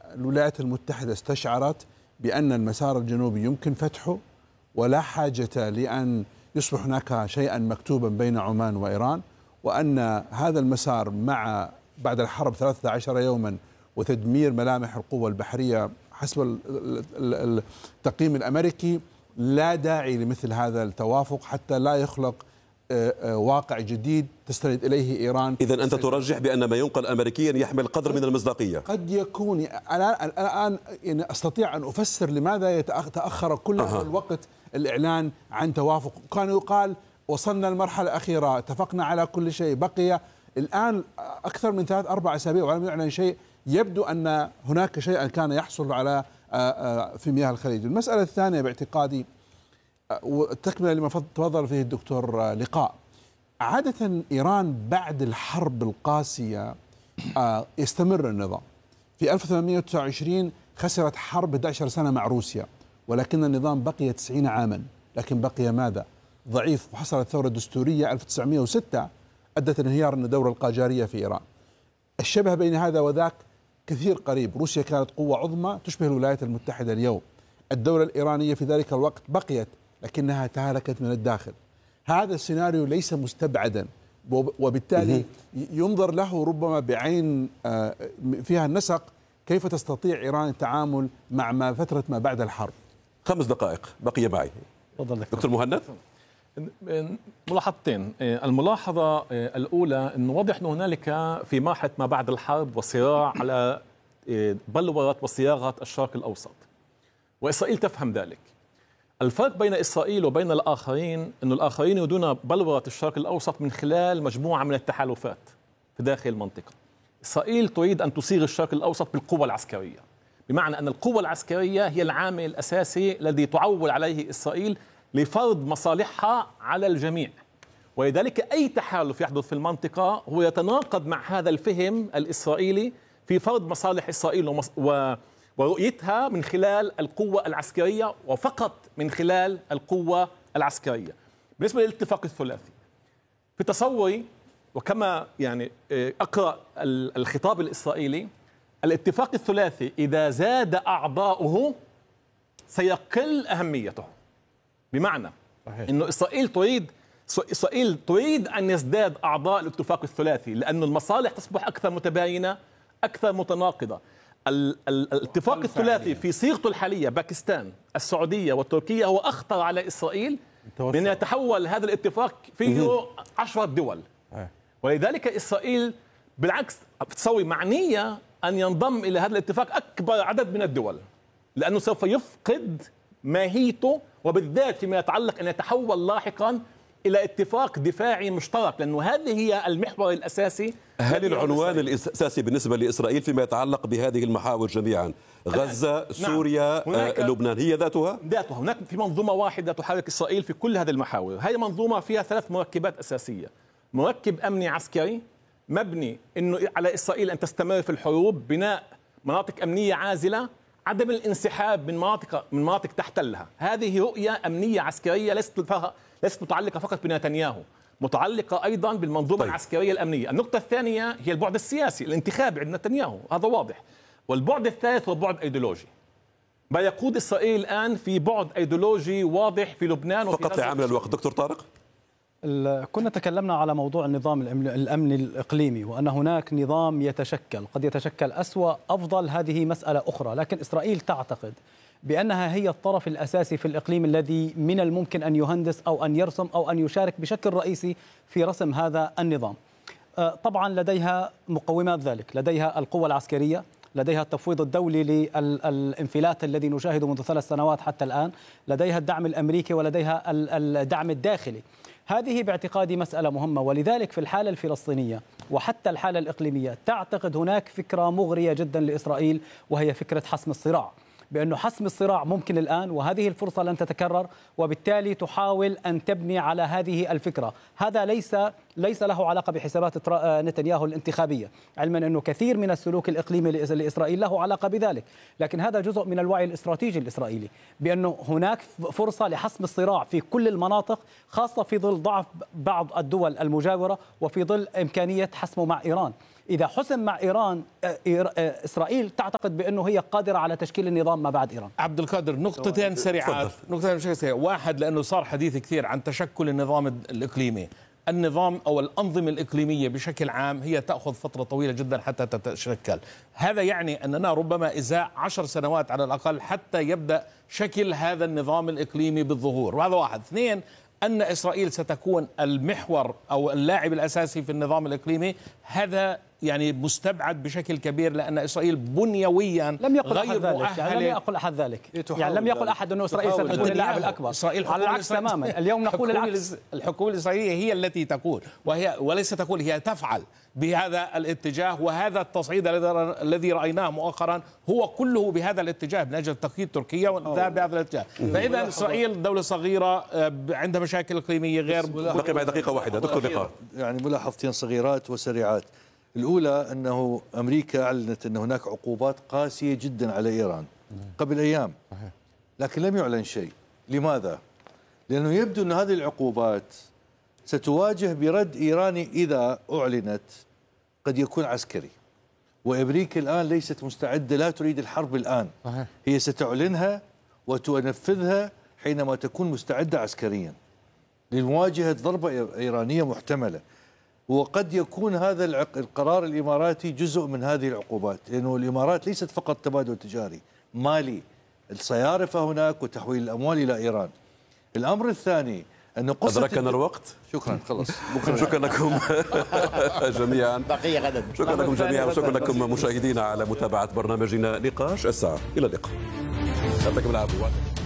الولايات المتحدة استشعرت بأن المسار الجنوبي يمكن فتحه ولا حاجة لأن يصبح هناك شيئا مكتوبا بين عمان وإيران، وأن هذا المسار مع بعد الحرب 13 يوما وتدمير ملامح القوة البحرية حسب التقييم الأمريكي لا داعي لمثل هذا التوافق حتى لا يخلق واقع جديد تستند إليه إيران. إذن أنت ترجح بأن ما ينقل أمريكيا يحمل قدر من المصداقية؟ قد يكون. الآن يعني أستطيع أن أفسر لماذا تأخر كل هذا الوقت الإعلان عن توافق. كان يقال وصلنا المرحلة الأخيرة، اتفقنا على كل شيء، بقي الآن أكثر من 3-4 أسابيع ولم يعلن شيء. يبدو أن هناك شيئا كان يحصل على في مياه الخليج. المسألة الثانية باعتقادي والتكملة لما تفضل فيه الدكتور لقاء، عادة إيران بعد الحرب القاسية يستمر النظام. في 1829 خسرت حرب 11 سنة مع روسيا، ولكن النظام بقي 90 عاما، لكن بقي ماذا؟ ضعيف. وحصلت ثورة دستورية 1906 أدت انهيار الدولة القاجارية في إيران. الشبه بين هذا وذاك كثير قريب. روسيا كانت قوة عظمى تشبه الولايات المتحدة اليوم. الدولة الإيرانية في ذلك الوقت بقيت لكنها تهالكت من الداخل. هذا السيناريو ليس مستبعدا، وبالتالي ينظر له ربما بعين فيها النسق كيف تستطيع إيران التعامل مع فترة ما بعد الحرب. 5 دقائق بقي معي. دكتور مهند. ملاحظتين. الملاحظة الأولى أنه واضح أن هنالك في مرحلة ما بعد الحرب وصراع على بلورة وصياغة الشرق الأوسط، وإسرائيل تفهم ذلك. الفرق بين إسرائيل وبين الآخرين أن الآخرين يريدون بلورة الشرق الأوسط من خلال مجموعة من التحالفات في داخل المنطقة. إسرائيل تريد أن تصيغ الشرق الأوسط بالقوة العسكرية، بمعنى أن القوة العسكرية هي العامل الأساسي الذي تعول عليه إسرائيل لفرض مصالحها على الجميع. ولذلك أي تحالف يحدث في المنطقة هو يتناقض مع هذا الفهم الإسرائيلي في فرض مصالح إسرائيل ورؤيتها من خلال القوة العسكرية وفقط من خلال القوة العسكرية. بالنسبة للاتفاق الثلاثي في تصوري، وكما يعني أقرأ الخطاب الإسرائيلي، الاتفاق الثلاثي إذا زاد أعضاؤه سيقل أهميته. بمعنى أنه إسرائيل تريد أن يزداد أعضاء الاتفاق الثلاثي لأن المصالح تصبح أكثر متباينة، أكثر متناقضة. الاتفاق الثلاثي في صيغته الحالية باكستان، السعودية والتركية هو أخطر على إسرائيل من يتحول هذا الاتفاق فيه 10 دول. ولذلك إسرائيل بالعكس تسوي معنية أن ينضم إلى هذا الاتفاق أكبر عدد من الدول، لأنه سوف يفقد ماهيته، وبالذات فيما يتعلق أن يتحول لاحقا إلى اتفاق دفاعي مشترك، لأنه هذه هي المحور الأساسي. هل العنوان الأساسي بالنسبة لإسرائيل فيما يتعلق بهذه المحاور جميعا غزة، سوريا، لبنان هي ذاتها؟ هناك في منظومة واحدة تحرك إسرائيل في كل هذه المحاور. هذه منظومة فيها 3 مركبات أساسية. مركب أمني عسكري مبني إنه على إسرائيل أن تستمر في الحروب، بناء مناطق أمنية عازلة، عدم الانسحاب من مناطق تحتلها. هذه رؤية أمنية عسكرية ليست متعلقة فقط بنتنياهو، متعلقة أيضا بالمنظومة العسكرية الأمنية. النقطة الثانية هي البعد السياسي، الانتخاب عند نتنياهو، هذا واضح. والبعد الثالث هو بعد أيديولوجي. ما يقود إسرائيل الآن في بعد أيديولوجي واضح في لبنان وفي فقط لعمل الوقت. دكتور طارق، كنا تكلمنا على موضوع النظام الأمني الإقليمي، وأن هناك نظام يتشكل، قد يتشكل أسوأ أفضل، هذه مسألة أخرى. لكن إسرائيل تعتقد بأنها هي الطرف الأساسي في الإقليم الذي من الممكن أن يهندس أو أن يرسم أو أن يشارك بشكل رئيسي في رسم هذا النظام. طبعا لديها مقومات ذلك، لديها القوة العسكرية، لديها التفويض الدولي للانفلات الذي نشاهده منذ 3 سنوات حتى الآن، لديها الدعم الأمريكي ولديها الدعم الداخلي. هذه باعتقادي مسألة مهمة. ولذلك في الحالة الفلسطينية وحتى الحالة الإقليمية تعتقد هناك فكرة مغرية جدا لإسرائيل، وهي فكرة حسم الصراع، بأنه حسم الصراع ممكن الآن وهذه الفرصة لن تتكرر، وبالتالي تحاول أن تبني على هذه الفكرة. هذا ليس له علاقة بحسابات نتنياهو الانتخابية، علما أنه كثير من السلوك الإقليمي لإسرائيل له علاقة بذلك، لكن هذا جزء من الوعي الاستراتيجي الإسرائيلي بأنه هناك فرصة لحسم الصراع في كل المناطق، خاصة في ظل ضعف بعض الدول المجاورة وفي ظل إمكانية حسمه مع إيران. إذا حسم مع إيران، إسرائيل تعتقد بأنه هي قادرة على تشكيل النظام ما بعد إيران. عبد القادر، نقطتين سريعات. واحد، لأنه صار حديث كثير عن تشكل النظام الإقليمي. النظام أو الأنظمة الإقليمية بشكل عام هي تأخذ فترة طويلة جدا حتى تتشكل. هذا يعني أننا ربما إزاء 10 سنوات على الأقل حتى يبدأ شكل هذا النظام الإقليمي بالظهور، وهذا واحد. اثنين، أن إسرائيل ستكون المحور أو اللاعب الأساسي في النظام الإقليمي، هذا يعني مستبعد بشكل كبير، لأن إسرائيل بنيويا لم يقل غير مؤهلة. لم يقل أحد ذلك، يعني لم يقل أحد أنه إسرائيل ستكون اللاعب الأكبر. على العكس تماما، اليوم نقول العكس. الحكومة الإسرائيلية هي التي تقول، وليس تقول، هي تفعل بهذا الاتجاه. وهذا التصعيد الذي رأيناه مؤخرا هو كله بهذا الاتجاه من أجل تقييد تركيا والذهاب بهذا الاتجاه. فإذا إسرائيل دولة صغيرة عندها مشاكل إقليمية غير. بقي بعد دقيقة واحدة دكتور لقاء. يعني ملاحظتين صغيرات وسريعات. الأولى أنه أمريكا أعلنت أن هناك عقوبات قاسية جدا على إيران قبل أيام، لكن لم يعلن شيء. لماذا؟ لأنه يبدو أن هذه العقوبات ستواجه برد إيراني إذا أعلنت، قد يكون عسكري، وأمريكا الآن ليست مستعدة، لا تريد الحرب الآن. هي ستعلنها وتنفذها حينما تكون مستعدة عسكريا لمواجهة ضربة إيرانية محتملة. وقد يكون هذا القرار الإماراتي جزء من هذه العقوبات، لأنه الإمارات ليست فقط تبادل تجاري، مالي، الصيارفة هناك وتحويل الأموال إلى إيران. الأمر الثاني أنه أدركنا الوقت. شكرا، خلص. شكرا لكم جميعا. بقية غدا. شكرا لكم جميعا، وشكرا لكم مشاهدينا على متابعة برنامجنا نقاش الساعة. إلى اللقاء. يعطيكم العافية.